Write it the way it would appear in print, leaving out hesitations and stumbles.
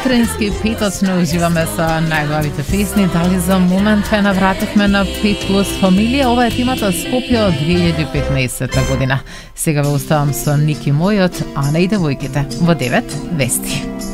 утрински петочно уживаме со најглавите песни. Дали за момент ве навративме на 5 плюс фамилија? Ова е темата Скопје од 2015 година. Сега ве оставам со Ники Мојот, Ана и девојките во 9 вести.